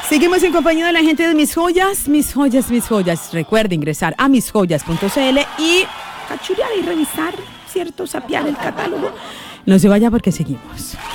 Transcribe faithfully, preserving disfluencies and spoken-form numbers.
Seguimos en compañía de la gente de Mis Joyas, Mis Joyas, Mis Joyas. Recuerde ingresar a mis joyas punto c l y cachurear y revisar, cierto, sapear el catálogo. No se vaya porque seguimos.